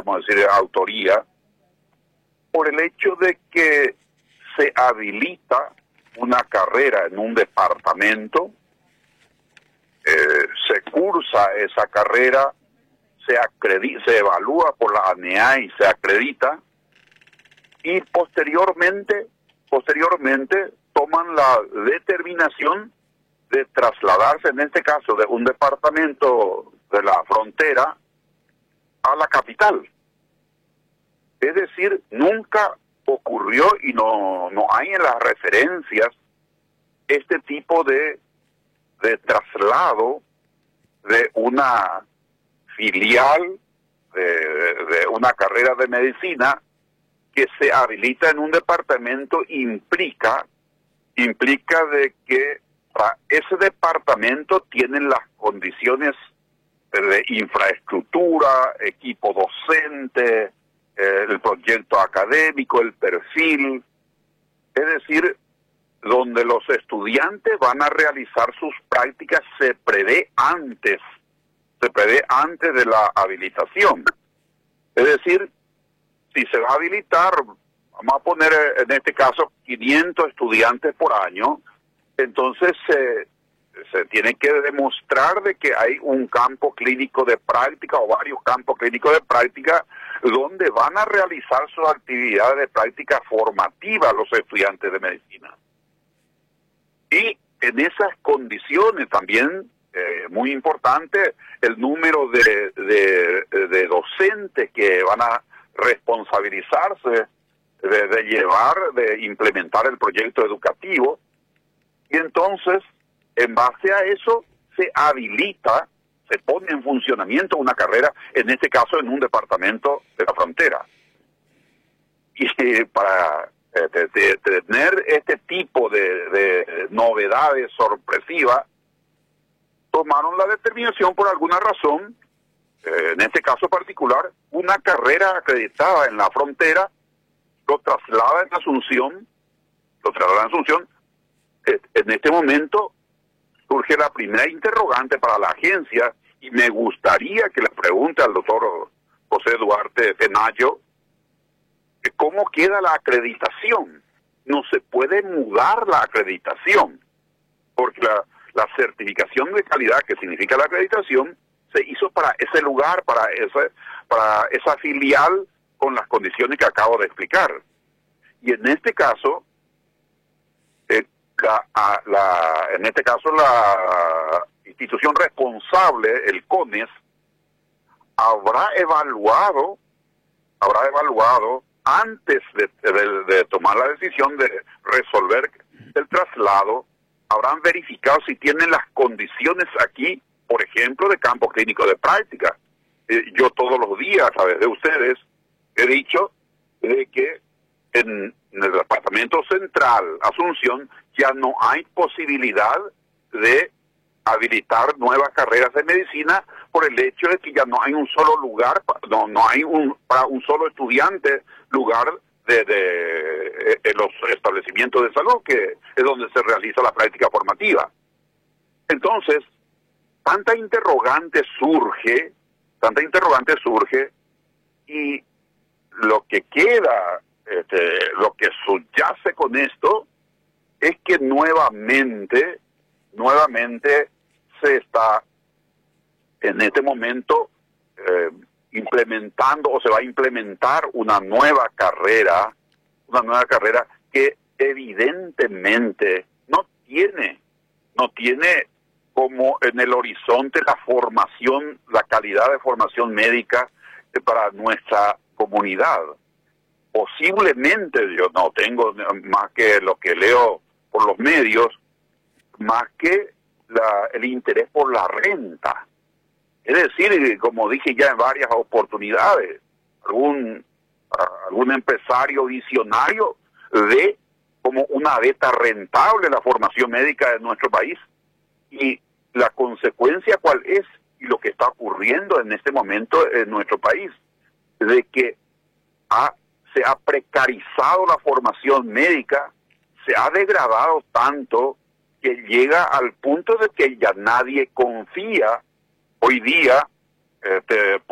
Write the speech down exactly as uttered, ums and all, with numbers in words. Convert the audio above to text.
vamos a decir, de autoría, por el hecho de que se habilita una carrera en un departamento, eh, se cursa esa carrera, se, acredita, se evalúa por la A N E A y se acredita, y posteriormente, posteriormente toman la determinación de trasladarse, en este caso, de un departamento de la frontera a la capital. Es decir, nunca ocurrió y no, no hay en las referencias este tipo de, de traslado de una filial de, de una carrera de medicina que se habilita en un departamento implica implica de que para ese departamento tienen las condiciones de infraestructura, equipo docente, eh, el proyecto académico, el perfil, es decir, donde los estudiantes van a realizar sus prácticas se prevé antes, se prevé antes de la habilitación. Es decir, si se va a habilitar, vamos a poner en este caso quinientos estudiantes por año, entonces se, se tiene que demostrar de que hay un campo clínico de práctica o varios campos clínicos de práctica donde van a realizar sus actividades de práctica formativa los estudiantes de medicina. Y en esas condiciones también, eh, muy importante, el número de, de, de docentes que van a responsabilizarse de, de llevar, de implementar el proyecto educativo, y entonces, en base a eso, se habilita, se pone en funcionamiento una carrera, en este caso en un departamento de la frontera. Y para eh, de, de, de tener este tipo de, de novedades sorpresivas, tomaron la determinación por alguna razón, eh, en este caso particular, una carrera acreditada en la frontera, lo traslada en Asunción, lo traslada en Asunción. En este momento surge la primera interrogante para la agencia y me gustaría que le pregunte al doctor José Duarte Tenayo cómo queda la acreditación. No se puede mudar la acreditación porque la, la certificación de calidad, que significa la acreditación, se hizo para ese lugar, para ese, para esa filial con las condiciones que acabo de explicar. Y en este caso, eh, La, a, la, en este caso la institución responsable, el CONES, habrá evaluado, habrá evaluado antes de, de, de tomar la decisión de resolver el traslado, habrán verificado si tienen las condiciones aquí, por ejemplo, de campo clínico de práctica. Eh, yo todos los días, a través de ustedes, he dicho de que en, en el departamento central, Asunción, ya no hay posibilidad de habilitar nuevas carreras de medicina por el hecho de que ya no hay un solo lugar, no no hay un para un solo estudiante lugar de, de, de los establecimientos de salud, que es donde se realiza la práctica formativa. Entonces, tanta interrogante surge, tanta interrogante surge, y lo que queda, este, lo que subyace con esto, es que nuevamente, nuevamente se está en este momento eh, implementando o se va a implementar una nueva carrera, una nueva carrera que evidentemente no tiene, no tiene como en el horizonte la formación, la calidad de formación médica eh, para nuestra comunidad. Posiblemente, yo no tengo más que lo que leo por los medios, más que la, el interés por la renta. Es decir, como dije ya en varias oportunidades, algún, algún empresario visionario ve como una beta rentable la formación médica de nuestro país, y la consecuencia cuál es, y lo que está ocurriendo en este momento en nuestro país, de que ha, se ha precarizado la formación médica, se ha degradado tanto que llega al punto de que ya nadie confía hoy día, este,